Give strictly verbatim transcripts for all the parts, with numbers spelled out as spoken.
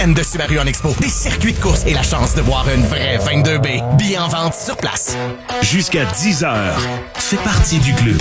week-end de Subaru en Expo, des circuits de course et la chance de voir une vraie vingt-deux B. Billets en vente sur place. Jusqu'à dix heures, fais partie du club.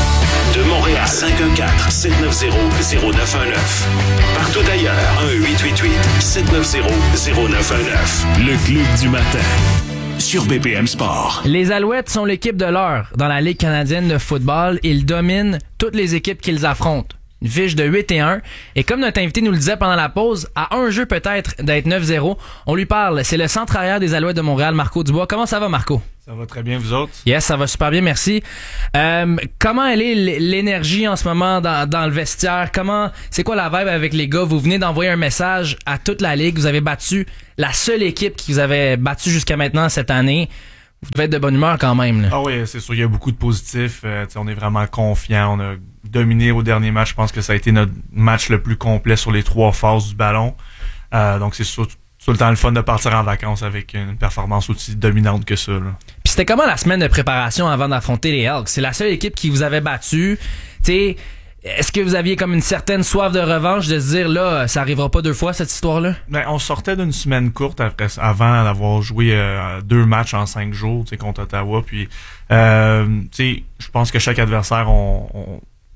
De Montréal, cinq un quatre, sept neuf zéro, zéro neuf un neuf. Partout ailleurs, un huit huit huit, sept neuf zéro, zéro neuf un neuf. Le club du matin. Sur B P M Sport. Les Alouettes sont l'équipe de l'heure dans la Ligue canadienne de football. Ils dominent toutes les équipes qu'ils affrontent. Une fiche de huit et un. Et comme notre invité nous le disait pendant la pause, à un jeu peut-être d'être neuf zéro, on lui parle. C'est le centre arrière des Alouettes de Montréal, Marco Dubois. Comment ça va, Marco? Ça va très bien, vous autres? Yes, ça va super bien, merci. Euh, comment elle est l'énergie en ce moment dans, dans le vestiaire? Comment, c'est quoi la vibe avec les gars? Vous venez d'envoyer un message à toute la Ligue. Vous avez battu la seule équipe qui vous avait battu jusqu'à maintenant cette année. Vous devez être de bonne humeur quand même, là. Ah oui, c'est sûr, il y a beaucoup de positifs. Euh, on est vraiment confiants. On a dominé au dernier match. Je pense que ça a été notre match le plus complet sur les trois phases du ballon. Euh, donc c'est sûr, tout le temps le fun de partir en vacances avec une performance aussi dominante que ça, là. Puis c'était comment la semaine de préparation avant d'affronter les Elks? C'est la seule équipe qui vous avait battu. Tu sais, est-ce que vous aviez comme une certaine soif de revanche de se dire, là, ça arrivera pas deux fois, cette histoire-là? Ben, on sortait d'une semaine courte après, avant d'avoir joué euh, deux matchs en cinq jours, tu sais, contre Ottawa. Puis, euh, tu sais, je pense que chaque adversaire, on, on,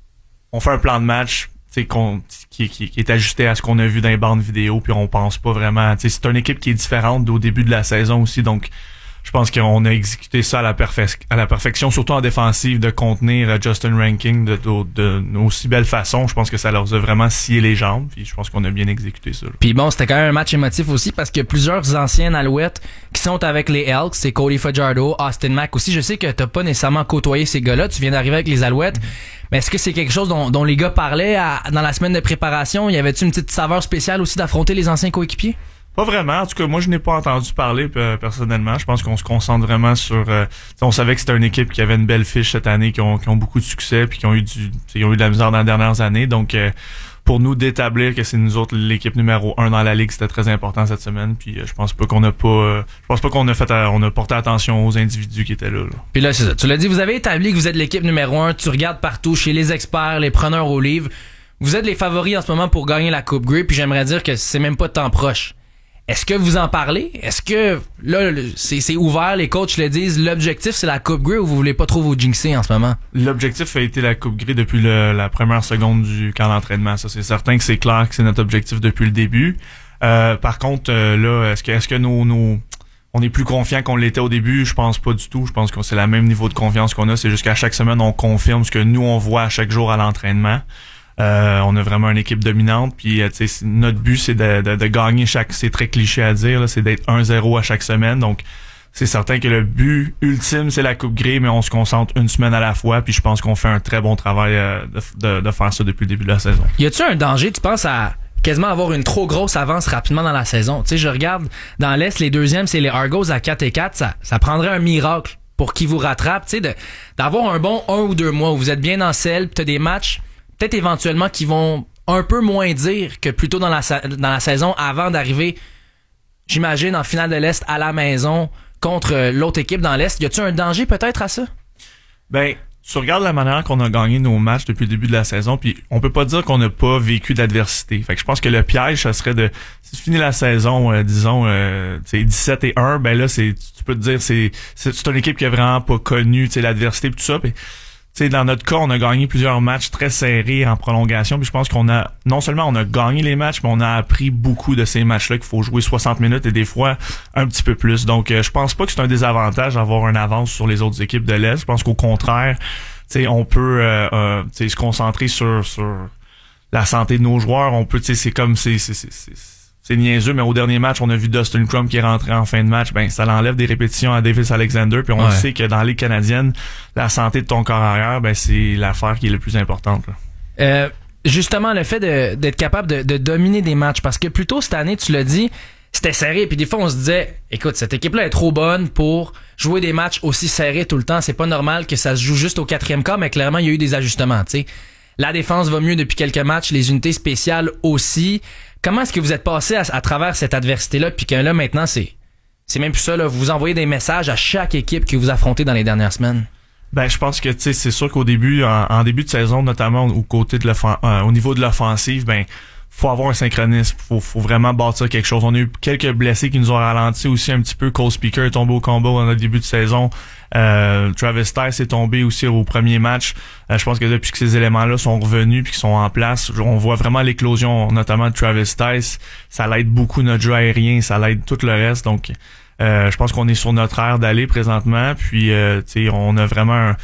on fait un plan de match, tu sais, qu'on, qui, qui, qui est ajusté à ce qu'on a vu dans les bandes vidéo, puis on pense pas vraiment. Tu sais, c'est une équipe qui est différente au début de la saison aussi, donc je pense qu'on a exécuté ça à la, perfe- à la perfection, surtout en défensive, de contenir Justin Rankin de, de, de, de aussi belle façon. Je pense que ça leur a vraiment scié les jambes, puis je pense qu'on a bien exécuté ça. Puis bon, c'était quand même un match émotif aussi, parce que plusieurs anciennes Alouettes qui sont avec les Elks, c'est Cody Fajardo, Austin Mack aussi. Je sais que t'as pas nécessairement côtoyé ces gars-là, tu viens d'arriver avec les Alouettes, mm-hmm. mais est-ce que c'est quelque chose dont, dont les gars parlaient à, dans la semaine de préparation? Y avait-tu une petite saveur spéciale aussi d'affronter les anciens coéquipiers? Pas vraiment. En tout cas, moi, je n'ai pas entendu parler euh, personnellement. Je pense qu'on se concentre vraiment sur... Euh, on savait que c'était une équipe qui avait une belle fiche cette année, qui ont, qui ont beaucoup de succès, puis qui ont eu du, qui ont eu de la misère dans les dernières années. Donc, euh, pour nous d'établir que c'est nous autres l'équipe numéro un dans la ligue, c'était très important cette semaine. Puis, euh, je pense pas qu'on a pas... Euh, je pense pas qu'on a fait, à, on a porté attention aux individus qui étaient là, là. Puis là, c'est ça. Tu l'as dit, vous avez établi que vous êtes l'équipe numéro un. Tu regardes partout, chez les experts, les preneurs au livre. Vous êtes les favoris en ce moment pour gagner la Coupe Grey. Puis j'aimerais dire que c'est même pas de temps proche. Est-ce que vous en parlez? Est-ce que là, c'est, c'est ouvert, les coachs le disent, l'objectif c'est la Coupe Grey ou vous voulez pas trop vous jinxer en ce moment? L'objectif a été la Coupe Grey depuis le, la première seconde du camp d'entraînement. Ça, c'est certain que c'est clair que c'est notre objectif depuis le début. Euh, par contre, euh, là, est-ce que est-ce que nos, nos on est plus confiant qu'on l'était au début? Je pense pas du tout. Je pense que c'est le même niveau de confiance qu'on a. C'est juste qu'à chaque semaine, on confirme ce que nous on voit à chaque jour à l'entraînement. Euh, on a vraiment une équipe dominante, puis euh, tu sais, notre but c'est de, de, de gagner chaque, c'est très cliché à dire, là, c'est d'être un zéro à chaque semaine, donc c'est certain que le but ultime c'est la Coupe Grey, mais on se concentre une semaine à la fois, puis je pense qu'on fait un très bon travail euh, de, de, de faire ça depuis le début de la saison. Y a-tu un danger, tu penses, à quasiment avoir une trop grosse avance rapidement dans la saison? Tu sais, je regarde dans l'Est, les deuxièmes c'est les Argos à quatre et quatre, ça, ça prendrait un miracle pour qu'ils vous rattrapent, tu sais, de, d'avoir un bon un ou deux mois où vous êtes bien en selle, puis t'as des matchs peut-être éventuellement qui vont un peu moins dire que plutôt dans la dans la saison avant d'arriver, j'imagine, en finale de l'Est à la maison contre l'autre équipe dans l'Est. Y a-tu un danger peut-être à ça? Ben, tu regardes la manière qu'on a gagné nos matchs depuis le début de la saison, puis on peut pas dire qu'on n'a pas vécu d'adversité. Fait que je pense que le piège, ça serait de si tu finis la saison, euh, disons, euh, dix-sept et un, ben là, c'est tu peux te dire c'est c'est, c'est une équipe qui a vraiment pas connu l'adversité et tout ça. Pis, T'sais, dans notre cas, on a gagné plusieurs matchs très serrés en prolongation, puis je pense qu'on a, non seulement on a gagné les matchs, mais on a appris beaucoup de ces matchs-là qu'il faut jouer soixante minutes et des fois un petit peu plus. Donc, euh, je pense pas que c'est un désavantage d'avoir une avance sur les autres équipes de l'Est. Je pense qu'au contraire, t'sais, on peut euh, euh, t'sais, se concentrer sur, sur la santé de nos joueurs. On peut, t'sais, c'est comme, c'est, c'est, c'est, c'est C'est niaiseux, mais au dernier match, on a vu Dustin Crum qui est rentré en fin de match. Ben, ça l'enlève des répétitions à Davis Alexander. Puis on ouais. sait que dans les Canadiennes, la santé de ton corps arrière, ben, c'est l'affaire qui est la plus importante, là. Euh, justement, le fait de, d'être capable de, de dominer des matchs. Parce que plus tôt cette année, tu l'as dit, c'était serré. Puis des fois, on se disait, écoute, cette équipe-là est trop bonne pour jouer des matchs aussi serrés tout le temps. C'est pas normal que ça se joue juste au quatrième quart, mais clairement, il y a eu des ajustements, tu sais. La défense va mieux depuis quelques matchs, les unités spéciales aussi. Comment est-ce que vous êtes passé à, à travers cette adversité-là, puis que là, maintenant, c'est c'est même plus ça, là, vous envoyez des messages à chaque équipe que vous affrontez dans les dernières semaines? Ben, je pense que, tu sais, c'est sûr qu'au début, en, en début de saison, notamment au côté de l'offen- euh, au niveau de l'offensive, ben, faut avoir un synchronisme, faut, faut vraiment bâtir quelque chose. On a eu quelques blessés qui nous ont ralenti aussi un petit peu. Cole Speaker est tombé au combat dans le début de saison. Euh, Travis Tice est tombé aussi au premier match. Euh, je pense que depuis que ces éléments-là sont revenus puis qu'ils sont en place, on voit vraiment l'éclosion, notamment de Travis Tice. Ça l'aide beaucoup notre jeu aérien, ça l'aide tout le reste. Donc, euh, je pense qu'on est sur notre aire d'aller présentement. Puis, euh, tu sais, on a vraiment un,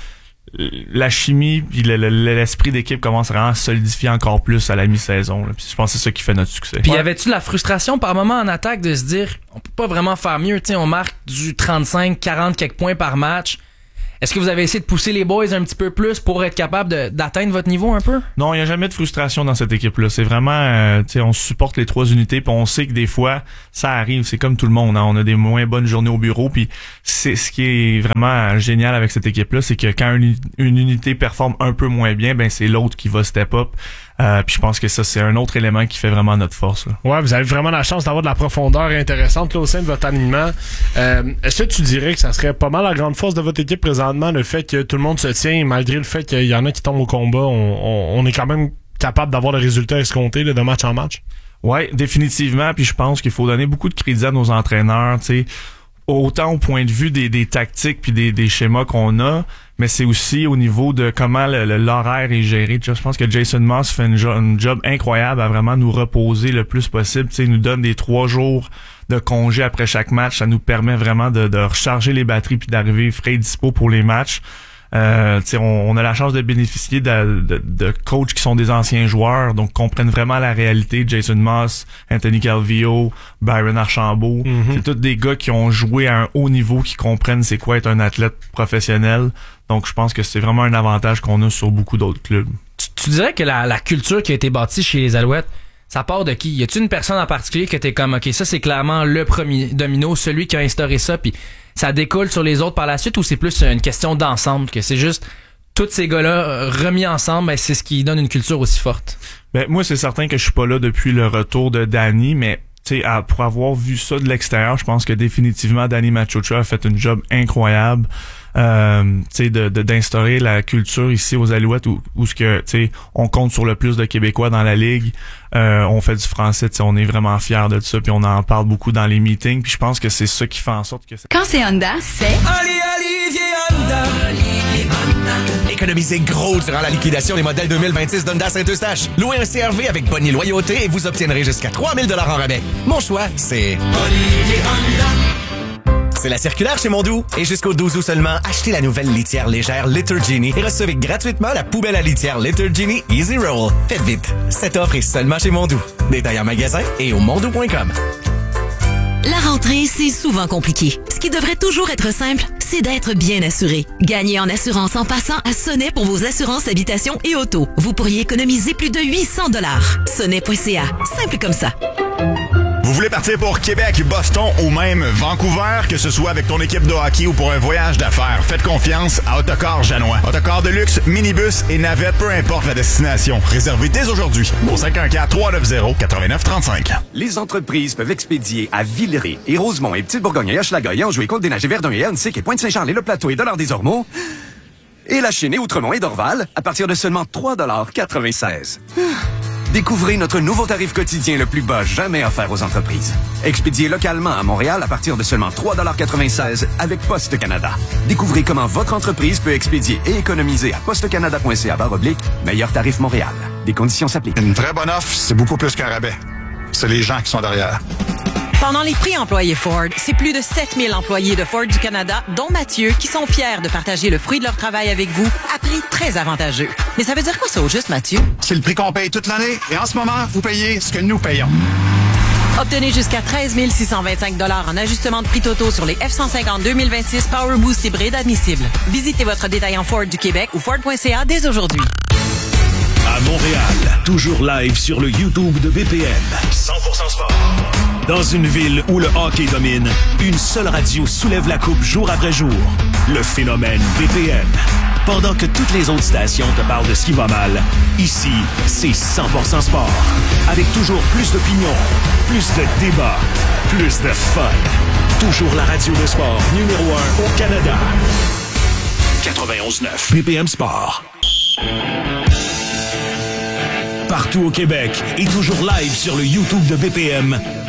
la chimie puis le, le, l'esprit d'équipe commence vraiment à se solidifier encore plus à la mi-saison. Là. Puis je pense que c'est ça qui fait notre succès. Puis ouais. y avait-tu de la frustration par moment en attaque de se dire on peut pas vraiment faire mieux, tu sais, on marque du trente-cinq quarante quelques points par match. Est-ce que vous avez essayé de pousser les boys un petit peu plus pour être capable de, d'atteindre votre niveau un peu? Non, il n'y a jamais de frustration dans cette équipe-là. C'est vraiment, euh, tu sais, on supporte les trois unités, puis on sait que des fois, ça arrive. C'est comme tout le monde, hein. On a des moins bonnes journées au bureau, puis c'est ce qui est vraiment génial avec cette équipe-là, c'est que quand une, une unité performe un peu moins bien, ben c'est l'autre qui va step up. Euh, puis je pense que ça, c'est un autre élément qui fait vraiment notre force. Là. Ouais, vous avez vraiment la chance d'avoir de la profondeur intéressante là, au sein de votre alignement. Euh, est-ce que tu dirais que ça serait pas mal la grande force de votre équipe présentement, le fait que tout le monde se tient, malgré le fait qu'il y en a qui tombent au combat, on, on, on est quand même capable d'avoir le résultat escompté là, de match en match? Ouais, définitivement. Puis je pense qu'il faut donner beaucoup de crédit à nos entraîneurs, tu sais. Autant au point de vue des, des tactiques puis des, des schémas qu'on a, mais c'est aussi au niveau de comment le, le, l'horaire est géré. Je pense que Jason Moss fait une, jo- une job incroyable à vraiment nous reposer le plus possible. Tu sais, il nous donne des trois jours de congé après chaque match. Ça nous permet vraiment de, de recharger les batteries puis d'arriver frais et dispo pour les matchs. Euh, on, on a la chance de bénéficier de, de, de coachs qui sont des anciens joueurs, donc comprennent vraiment la réalité. Jason Moss, Anthony Calvillo, Byron Archambault, mm-hmm. C'est tous des gars qui ont joué à un haut niveau, qui comprennent c'est quoi être un athlète professionnel. Donc je pense que c'est vraiment un avantage qu'on a sur beaucoup d'autres clubs. Tu, tu dirais que la, la culture qui a été bâtie chez les Alouettes, ça part de qui? Y a-tu une personne en particulier que t'es comme, ok, ça c'est clairement le premier domino, celui qui a instauré ça, puis ça découle sur les autres par la suite, ou c'est plus une question d'ensemble, que c'est juste tous ces gars-là remis ensemble, ben, c'est ce qui donne une culture aussi forte? Ben moi, c'est certain que je suis pas là depuis le retour de Danny, mais tu sais, pour avoir vu ça de l'extérieur, je pense que définitivement Danny Machocha a fait une job incroyable. Euh, tu sais, de, de d'instaurer la culture ici aux Alouettes où, où ce que, tu sais, on compte sur le plus de Québécois dans la ligue. Euh, on fait du français, tu sais, on est vraiment fiers de ça, puis on en parle beaucoup dans les meetings, puis je pense que c'est ça qui fait en sorte que... Quand c'est Honda, c'est... Allez, Olivier Honda! Olivier Honda! Économisez gros durant la liquidation des modèles deux mille vingt-six d'Honda Saint-Eustache. Louez un C R V avec bonne loyauté et vous obtiendrez jusqu'à trois mille dollars en rabais. Mon choix, c'est... Olivier Honda! C'est la circulaire chez Mondou. Et jusqu'au douze août seulement, achetez la nouvelle litière légère Litter Genie et recevez gratuitement la poubelle à litière Litter Genie Easy Roll. Faites vite. Cette offre est seulement chez Mondou. Détails en magasin et au mondou point com. La rentrée, c'est souvent compliqué. Ce qui devrait toujours être simple, c'est d'être bien assuré. Gagnez en assurance en passant à Sonnet pour vos assurances habitation et auto. Vous pourriez économiser plus de huit cents dollars. Sonnet point c a. Simple comme ça. Vous voulez partir pour Québec, Boston ou même Vancouver, que ce soit avec ton équipe de hockey ou pour un voyage d'affaires, faites confiance à Autocar Janois. Autocar de luxe, minibus et navette, peu importe la destination. Réservez dès aujourd'hui au cinq un quatre, trois neuf zéro, neuf neuf trois cinq. Les entreprises peuvent expédier à Villeray et Rosemont et Petite-Bourgogne et Hochelaga et Anjou et Côte-des-Neiges et Verdun et Annecy et Pointe-Saint-Charles et Le Plateau et Dollard-des-Ormeaux et La Chine et Outremont et Dorval à partir de seulement trois dollars quatre-vingt-seize. Découvrez notre nouveau tarif quotidien le plus bas jamais offert aux entreprises. Expédié localement à Montréal à partir de seulement trois dollars quatre-vingt-seize avec Poste Canada. Découvrez comment votre entreprise peut expédier et économiser à postecanada point c a barre oblique meilleur tarif Montréal. Des conditions s'appliquent. Une très bonne offre, c'est beaucoup plus qu'un rabais. C'est les gens qui sont derrière. Pendant les prix employés Ford, c'est plus de sept mille employés de Ford du Canada, dont Mathieu, qui sont fiers de partager le fruit de leur travail avec vous à prix très avantageux. Mais ça veut dire quoi ça au juste, Mathieu? C'est le prix qu'on paye toute l'année et en ce moment, vous payez ce que nous payons. Obtenez jusqu'à treize mille six cent vingt-cinq dollars en ajustement de prix totaux sur les F cent cinquante deux mille vingt-six Power Boost hybride admissibles. Visitez votre détaillant Ford du Québec ou Ford point c a dès aujourd'hui. À Montréal, toujours live sur le YouTube de B P M. cent pour cent sport. Dans une ville où le hockey domine, une seule radio soulève la coupe jour après jour. Le phénomène B P M. Pendant que toutes les autres stations te parlent de ce qui va mal, ici, c'est cent pour cent sport. Avec toujours plus d'opinions, plus de débats, plus de fun. Toujours la radio de sport numéro un au Canada. quatre-vingt-onze neuf B P M Sport. partout au Québec et toujours live sur le YouTube de B P M.